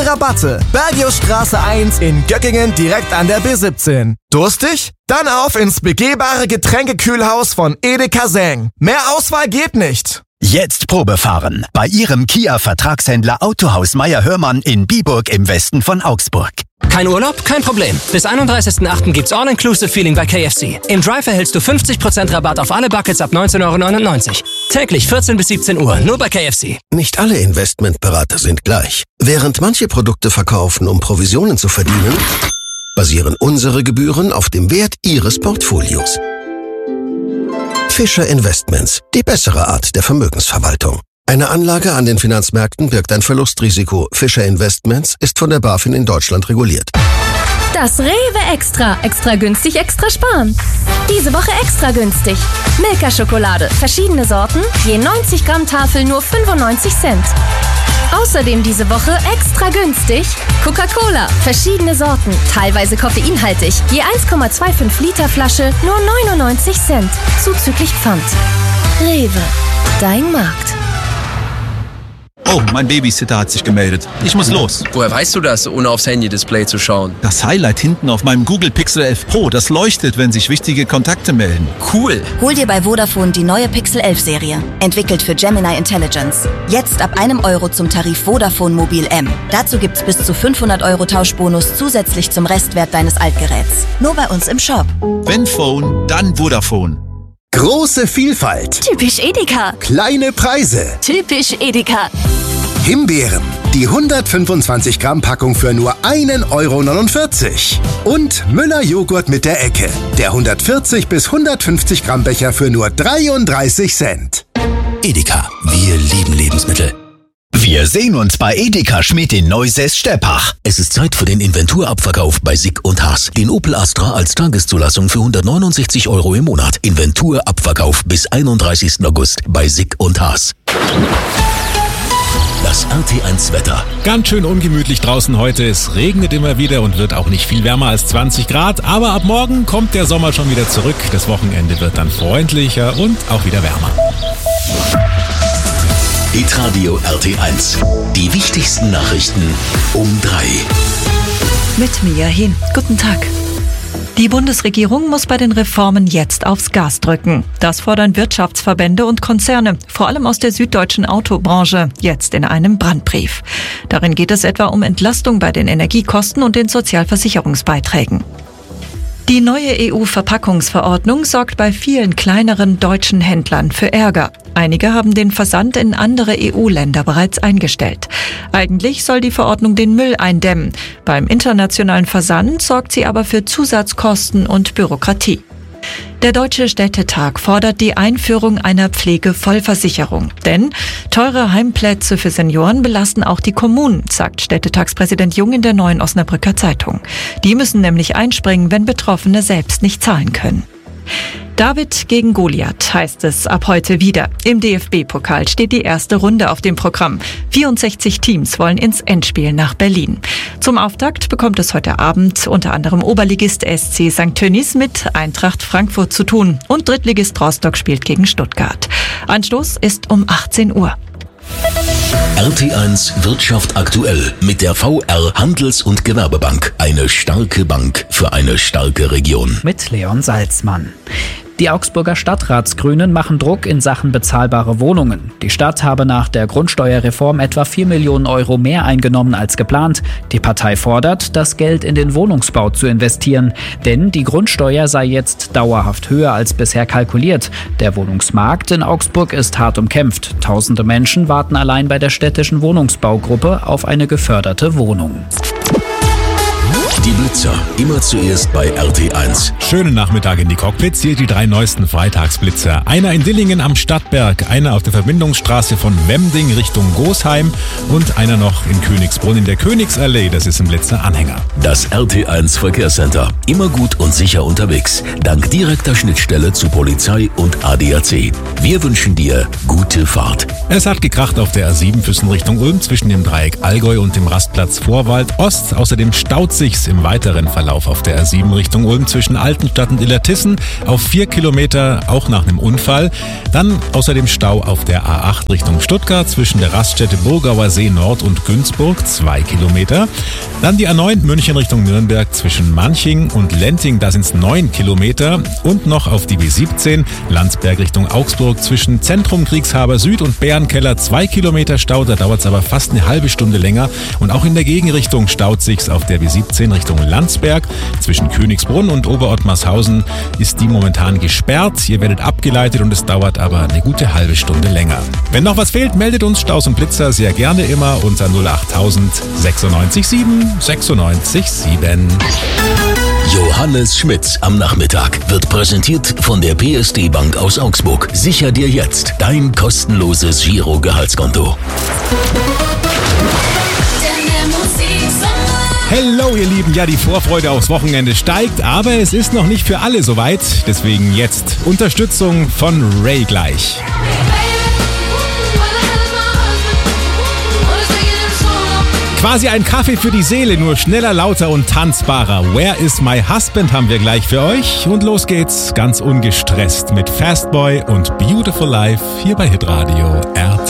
Rabatte. Bergiusstraße 1 in Göckingen direkt an der B17. Durstig? Dann auf ins begehbare Getränkekühlhaus von Edeka Säng. Mehr Auswahl geht nicht. Jetzt Probe fahren bei Ihrem Kia-Vertragshändler Autohaus Meier-Hörmann in Biburg im Westen von Augsburg. Kein Urlaub? Kein Problem. Bis 31.08. gibt's All-Inclusive-Feeling bei KFC. Im Drive erhältst du 50% Rabatt auf alle Buckets ab 19,99 €. Täglich 14 bis 17 Uhr, nur bei KFC. Nicht alle Investmentberater sind gleich. Während manche Produkte verkaufen, um Provisionen zu verdienen, basieren unsere Gebühren auf dem Wert Ihres Portfolios. Fischer Investments, die bessere Art der Vermögensverwaltung. Eine Anlage an den Finanzmärkten birgt ein Verlustrisiko. Fischer Investments ist von der BaFin in Deutschland reguliert. Das Rewe Extra. Extra günstig, extra sparen. Diese Woche extra günstig. Milka-Schokolade, verschiedene Sorten, je 90 Gramm Tafel nur 95 Cent. Außerdem diese Woche extra günstig Coca-Cola, verschiedene Sorten, teilweise koffeinhaltig, je 1,25 Liter Flasche nur 99 Cent, zuzüglich Pfand. Rewe, dein Markt. Oh, mein Babysitter hat sich gemeldet. Ich muss los. Woher weißt du das, ohne aufs Handy-Display zu schauen? Das Highlight hinten auf meinem Google Pixel 11 Pro, das leuchtet, wenn sich wichtige Kontakte melden. Cool. Hol dir bei Vodafone die neue Pixel 11 Serie. Entwickelt für Gemini Intelligence. Jetzt ab €1 zum Tarif Vodafone Mobil M. Dazu gibt's bis zu 500 € Tauschbonus zusätzlich zum Restwert deines Altgeräts. Nur bei uns im Shop. Wenn Phone, dann Vodafone. Große Vielfalt. Typisch Edeka. Kleine Preise. Typisch Edeka. Himbeeren. Die 125 Gramm Packung für nur €1,49 €. Und Müller Joghurt mit der Ecke. Der 140 bis 150 Gramm Becher für nur 33 Cent. Edeka, wir lieben Lebensmittel. Wir sehen uns bei Edeka Schmidt in Neusäß-Steppach. Es ist Zeit für den Inventurabverkauf bei Sick & Haas. Den Opel Astra als Tageszulassung für 169 € im Monat. Inventurabverkauf bis 31. August bei Sick & Haas. Das RT1 Wetter. Ganz schön ungemütlich draußen heute. Es regnet immer wieder und wird auch nicht viel wärmer als 20 Grad. Aber ab morgen kommt der Sommer schon wieder zurück. Das Wochenende wird dann freundlicher und auch wieder wärmer. Hitradio RT1. Die wichtigsten Nachrichten um 3. Mit Mia Hin. Guten Tag. Die Bundesregierung muss bei den Reformen jetzt aufs Gas drücken. Das fordern Wirtschaftsverbände und Konzerne, vor allem aus der süddeutschen Autobranche, jetzt in einem Brandbrief. Darin geht es etwa um Entlastung bei den Energiekosten und den Sozialversicherungsbeiträgen. Die neue EU-Verpackungsverordnung sorgt bei vielen kleineren deutschen Händlern für Ärger. Einige haben den Versand in andere EU-Länder bereits eingestellt. Eigentlich soll die Verordnung den Müll eindämmen. Beim internationalen Versand sorgt sie aber für Zusatzkosten und Bürokratie. Der Deutsche Städtetag fordert die Einführung einer Pflegevollversicherung. Denn teure Heimplätze für Senioren belasten auch die Kommunen, sagt Städtetagspräsident Jung in der Neuen Osnabrücker Zeitung. Die müssen nämlich einspringen, wenn Betroffene selbst nicht zahlen können. David gegen Goliath heißt es ab heute wieder. Im DFB-Pokal steht die erste Runde auf dem Programm. 64 Teams wollen ins Endspiel nach Berlin. Zum Auftakt bekommt es heute Abend unter anderem Oberligist SC St. Tönnies mit Eintracht Frankfurt zu tun. Und Drittligist Rostock spielt gegen Stuttgart. Anstoß ist um 18 Uhr. RT1 Wirtschaft aktuell mit der VR Handels- und Gewerbebank. Eine starke Bank für eine starke Region. Mit Leon Salzmann. Die Augsburger Stadtratsgrünen machen Druck in Sachen bezahlbare Wohnungen. Die Stadt habe nach der Grundsteuerreform etwa 4 Millionen € mehr eingenommen als geplant. Die Partei fordert, das Geld in den Wohnungsbau zu investieren. Denn die Grundsteuer sei jetzt dauerhaft höher als bisher kalkuliert. Der Wohnungsmarkt in Augsburg ist hart umkämpft. Tausende Menschen warten allein bei der städtischen Wohnungsbaugruppe auf eine geförderte Wohnung. Die Blitzer, immer zuerst bei RT1. Schönen Nachmittag in die Cockpits, hier die 3 neuesten Freitagsblitzer. Einer in Dillingen am Stadtberg, einer auf der Verbindungsstraße von Wemding Richtung Gosheim und einer noch in Königsbrunn in der Königsallee, das ist ein Blitzer-Anhänger. Das RT1 Verkehrscenter, immer gut und sicher unterwegs, dank direkter Schnittstelle zu Polizei und ADAC. Wir wünschen dir gute Fahrt. Es hat gekracht auf der A7 Füssen Richtung Ulm zwischen dem Dreieck Allgäu und dem Rastplatz Vorwald Ost. Außerdem staut sich nichts im weiteren Verlauf auf der A7 Richtung Ulm zwischen Altenstadt und Illertissen auf 4 Kilometer, auch nach einem Unfall. Dann außerdem Stau auf der A8 Richtung Stuttgart zwischen der Raststätte Burgauer See Nord und Günzburg, 2 Kilometer. Dann die A9 München Richtung Nürnberg zwischen Manching und Lenting, da sind es 9 Kilometer. Und noch auf die B17 Landsberg Richtung Augsburg zwischen Zentrum Kriegshaber Süd und Bärenkeller, 2 Kilometer Stau, da dauert es aber fast eine halbe Stunde länger. Und auch in der Gegenrichtung staut sich's auf der B17 Richtung Landsberg. Zwischen Königsbrunn und Oberottmarshausen ist die momentan gesperrt. Ihr werdet abgeleitet und es dauert aber eine gute halbe Stunde länger. Wenn noch was fehlt, meldet uns Staus und Blitzer sehr gerne immer unter 08000 96 7 96 7. Johannes Schmitz am Nachmittag wird präsentiert von der PSD Bank aus Augsburg. Sicher dir jetzt dein kostenloses Giro-Gehaltskonto. Hello ihr Lieben, ja, die Vorfreude aufs Wochenende steigt, aber es ist noch nicht für alle soweit. Deswegen jetzt Unterstützung von Ray gleich. Quasi ein Kaffee für die Seele, nur schneller, lauter und tanzbarer. Where is my husband haben wir gleich für euch. Und los geht's, ganz ungestresst mit Fastboy und Beautiful Life hier bei Hitradio RT.